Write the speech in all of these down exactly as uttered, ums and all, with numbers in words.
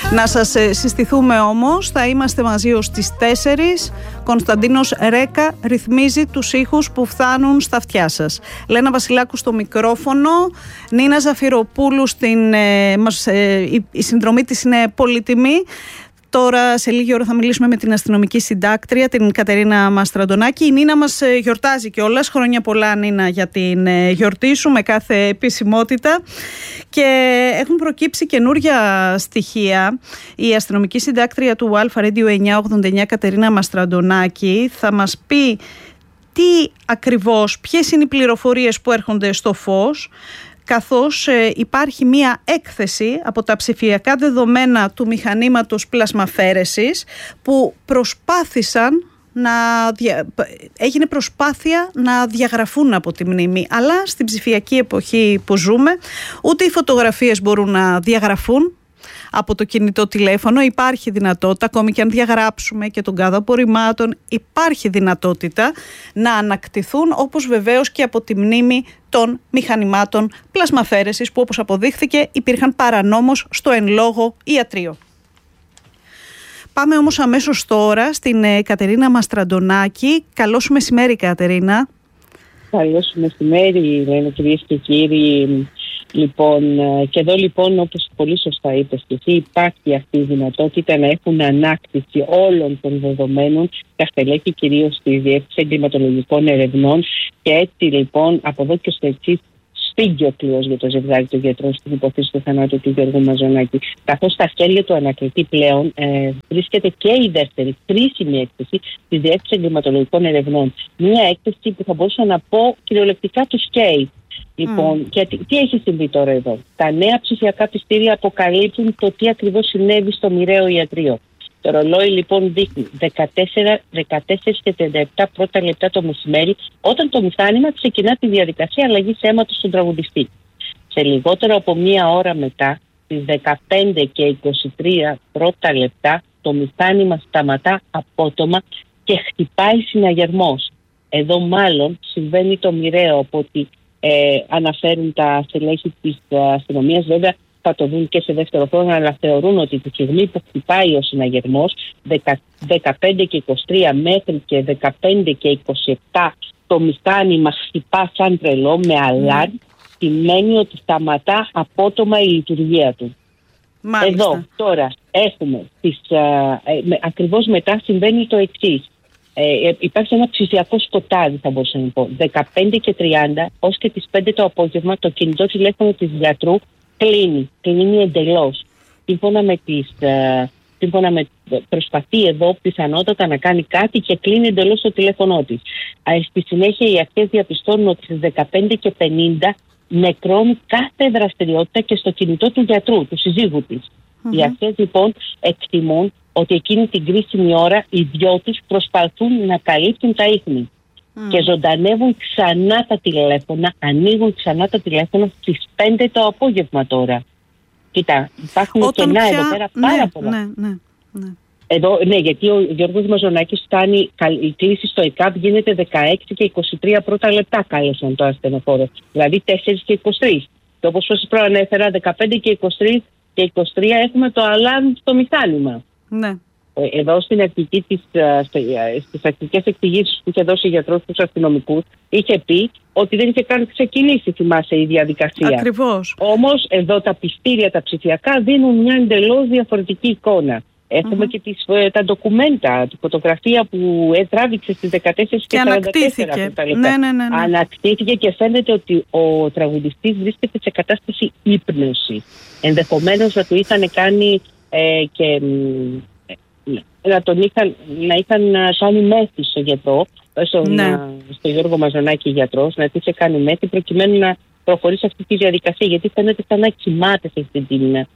Να σας συστηθούμε όμως, θα είμαστε μαζί ως τις τέσσερις. Κωνσταντίνος Ρέκα ρυθμίζει τους ήχους που φτάνουν στα αυτιά σας. Λένα Βασιλάκου στο μικρόφωνο, Νίνα Ζαφυροπούλου στην, ε, μας, ε, η, η συνδρομή της είναι πολύτιμη. Τώρα σε λίγη ώρα θα μιλήσουμε με την αστυνομική συντάκτρια, την Κατερίνα Μαστραντονάκη. Η Νίνα μας γιορτάζει κιόλας. Χρόνια πολλά, Νίνα, για την γιορτή σου με κάθε επισημότητα. Και έχουν προκύψει καινούρια στοιχεία. Η αστυνομική συντάκτρια του Alpha Radio εννιακόσια ογδόντα εννιά, Κατερίνα Μαστραντονάκη, θα μας πει τι ακριβώς, ποιες είναι οι πληροφορίες που έρχονται στο φως, καθώς ε, υπάρχει μία έκθεση από τα ψηφιακά δεδομένα του μηχανήματος πλασμαφέρεσης που προσπάθησαν να δια... έγινε προσπάθεια να διαγραφούν από τη μνήμη, αλλά στην ψηφιακή εποχή που ζούμε ούτε οι φωτογραφίες μπορούν να διαγραφούν από το κινητό τηλέφωνο. Υπάρχει δυνατότητα, ακόμη και αν διαγράψουμε και τον κάδο απορριμμάτων, υπάρχει δυνατότητα να ανακτηθούν, όπως βεβαίως και από τη μνήμη των μηχανημάτων πλασμαφέρεσης που, όπως αποδείχθηκε, υπήρχαν παρανόμως στο εν λόγω ιατρείο. Πάμε όμως αμέσως τώρα στην ε, Κατερίνα Μαστραντονάκη. Καλό σου μεσημέρι, Κατερίνα. Καλό σου μεσημέρι, λένε κυρίες και κύριοι. Λοιπόν, και εδώ λοιπόν, όπως πολύ σωστά είπες και εσύ, υπάρχει αυτή η δυνατότητα να έχουν ανάκτηση όλων των δεδομένων τα στελέχη κυρίως της Διεύθυνσης Εγκληματολογικών Ερευνών, και έτσι λοιπόν από εδώ και στο εξής σφίγγει κλειός για το ζευγάρι του γιατρού στην υπόθεση του θανάτου του Γιώργου Μαζονάκη. Καθώς στα χέρια του ανακριτή πλέον ε, βρίσκεται και η δεύτερη κρίσιμη έκθεση της Διεύθυνσης Εγκληματολογικών Ερευνών. Μια έκθεση που θα μπορούσα να πω κυριολεκτικά του σκέι. Λοιπόν, mm. και τι, τι έχει συμβεί τώρα εδώ? Τα νέα ψηφιακά πιστήρια αποκαλύπτουν το τι ακριβώς συνέβη στο μοιραίο ιατρείο. Το ρολόι λοιπόν δείχνει δεκατέσσερα, δεκατέσσερα και τριάντα επτά πρώτα λεπτά το μεσημέρι, όταν το μηχάνημα ξεκινά τη διαδικασία αλλαγής αίματος στον τραγουδιστή. Σε λιγότερο από μία ώρα μετά, στις δεκαπέντε και είκοσι τρία πρώτα λεπτά, το μηχάνημα σταματά απότομα και χτυπάει συναγερμός. Εδώ μάλλον συμβαίνει το μοιραίο, από ότι Ε, αναφέρουν τα στελέχη της αστυνομίας. Βέβαια θα το δουν και σε δεύτερο χρόνο, αλλά θεωρούν ότι τη στιγμή που χτυπάει ο συναγερμός δεκαπέντε και είκοσι τρία μέχρι και δεκαπέντε και είκοσι επτά το μηχάνημα χτυπά σαν τρελό με αλάρμ, σημαίνει ότι σταματά απότομα η λειτουργία του. Μάλιστα. Εδώ τώρα έχουμε τις, α, ε, ακριβώς μετά συμβαίνει το εξής. Ε, υπάρχει ένα ψηφιακό σκοτάδι, θα μπορούσα να πω. δεκαπέντε και τριάντα ως και τις πέντε το απόγευμα το κινητό τηλέφωνο της γιατρού κλείνει. Κλείνει εντελώς. Σύμφωνα με τις... Ε, σύμφωνα με, προσπαθεί εδώ πιθανότατα να κάνει κάτι και κλείνει εντελώς το τηλέφωνό της. Ε, στη συνέχεια οι αρχές διαπιστώνουν ότι στις δεκαπέντε και πενήντα νεκρώνει κάθε δραστηριότητα και στο κινητό του γιατρού, του συζύγου της. Mm-hmm. Οι αρχές λοιπόν εκτιμούν ότι εκείνη την κρίσιμη ώρα οι δυο τους προσπαθούν να καλύπτουν τα ίχνη mm. και ζωντανεύουν ξανά τα τηλέφωνα, ανοίγουν ξανά τα τηλέφωνα στις πέντε το απόγευμα τώρα. Κοίτα, υπάρχουν Όταν κενά πια... εδώ πέρα πάρα ναι, πολλά. Ναι, ναι, ναι. Εδώ, ναι, γιατί ο Γιώργος Μαζονάκης κάνει, η κλήση στο ΕΚΑΠ γίνεται δεκαέξι και είκοσι τρία πρώτα λεπτά, κάλεσαν το ασθενοφόρο. Δηλαδή τέσσερα και είκοσι τρία. Και όπως σας προανέφερα, δεκαπέντε και είκοσι τρία και είκοσι τρία έχουμε το αλάρμ στο μηχάνημα. Ναι. Εδώ στην αρχική της, στις αρχικές εξηγήσεις που είχε δώσει ο γιατρός στους αστυνομικούς, είχε πει ότι δεν είχε καν ξεκινήσει, θυμάσαι, η διαδικασία. Ακριβώς. Όμως εδώ τα πιστήρια τα ψηφιακά δίνουν μια εντελώς διαφορετική εικόνα. Έχουμε mm-hmm. και τις, τα ντοκουμέντα, τη φωτογραφία που τράβηξε στις δεκατέσσερα και σαράντα τέσσερα. Ναι, ναι, ναι, ναι. Ανακτήθηκε και φαίνεται ότι ο τραγουδιστής βρίσκεται σε κατάσταση ύπνωση. Ενδεχομένως να του είχαν κάνει ε, και... Να, τον είχαν, να είχαν κάνει μέθη στο γιατρό, στο, ναι. να, στο Γιώργο Μαζονάκη γιατρός, να τη είχε κάνει μέθη προκειμένου να προχωρήσει αυτή τη διαδικασία, γιατί φαίνεται σαν να κοιμάται σε αυτή την, ε,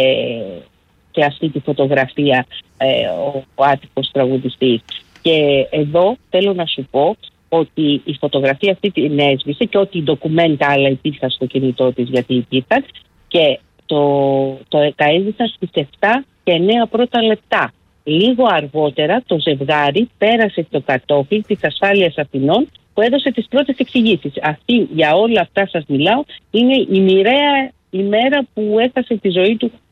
και αυτή τη φωτογραφία ε, ο, ο άτυπος τραγουδιστής. Και εδώ θέλω να σου πω ότι η φωτογραφία αυτή την έσβησε και ότι οι ντοκουμέντα άλλα υπήρχαν στο κινητό της, γιατί υπήρχαν, και το, το, τα έσβησαν στις επτά και εννέα πρώτα λεπτά. Λίγο αργότερα το ζευγάρι πέρασε το κατόφλι της ασφάλειας Αθηνών που έδωσε τις πρώτες εξηγήσεις. Αυτή, για όλα αυτά σας μιλάω, είναι η μοιραία ημέρα που έχασε τη ζωή του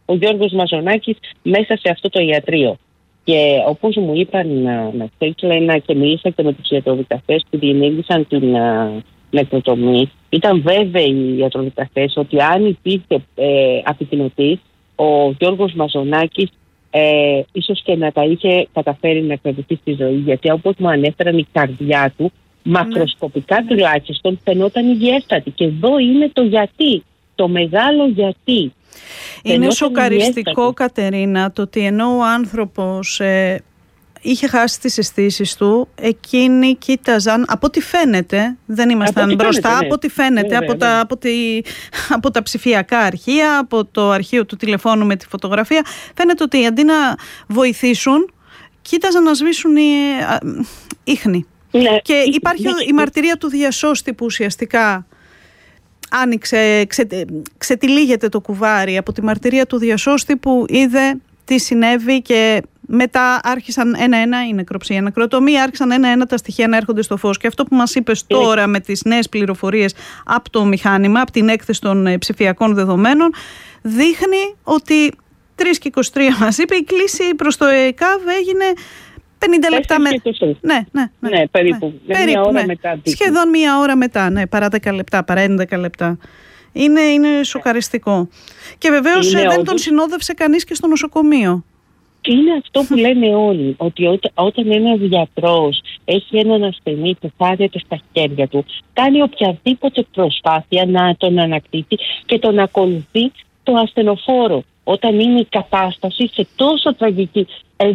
ο Γιώργος Μαζονάκης μέσα σε αυτό το ιατρείο. Και όπως μου είπαν να ξέρεις, Λένα, και μίλησα και με τους ιατροδικαστές που διενέργησαν την νεκροτομή, ήταν βέβαιοι οι ιατροδικαστές ότι αν υπήρχε ε, απεικινωτής, ο Γιώργος Μαζονάκης ε, ίσως και να τα είχε καταφέρει να κρατηθεί στη ζωή, γιατί όπως μου ανέφεραν, η καρδιά του μακροσκοπικά mm. τουλάχιστον φαινόταν υγιέστατη. Και εδώ είναι το γιατί, το μεγάλο γιατί. Είναι σοκαριστικό, Κατερίνα, το ότι ενώ ο άνθρωπος ε, είχε χάσει τις αισθήσεις του, εκείνοι κοίταζαν, από ό,τι φαίνεται, δεν ήμασταν από μπροστά, φαίνεται, ναι. από ό,τι φαίνεται, ναι, από, ναι. Τα, από, τη, από τα ψηφιακά αρχεία, από το αρχείο του τηλεφώνου με τη φωτογραφία, φαίνεται ότι αντί να βοηθήσουν, κοίταζαν να σβήσουν οι ίχνη. Ναι. Και υπάρχει ναι. η μαρτυρία του διασώστη που ουσιαστικά άνοιξε, ξε, ξετυλίγεται το κουβάρι από τη μαρτυρία του διασώστη που είδε τι συνέβη και μετά άρχισαν ένα-ένα η νεκροψία, η νεκροτομία, άρχισαν ένα-ένα τα στοιχεία να έρχονται στο φως. Και αυτό που μας είπες τώρα με τις νέες πληροφορίες από το μηχάνημα, από την έκθεση των ψηφιακών δεδομένων, δείχνει ότι τρεις και είκοσι τρία μας είπε, η κλήση προς το ΕΚΑΒ έγινε πενήντα λεπτά μετά. Ναι, ναι, ναι, ναι, περίπου. Ναι. Μία περίπου, ώρα ναι. μετά. Σχεδόν μία ώρα μετά, ναι, παρά δέκα λεπτά, παρά έντεκα λεπτά. Είναι, είναι σοκαριστικό. Και βεβαίως είναι δεν όντως τον συνόδευσε κανείς και στο νοσοκομείο. Είναι αυτό που λένε όλοι, ότι ό, όταν ένας γιατρός έχει έναν ασθενή που χάνεται στα χέρια του, κάνει οποιαδήποτε προσπάθεια να τον ανακτήσει και τον ακολουθεί το ασθενοφόρο. Όταν είναι η κατάσταση σε τόσο τραγική.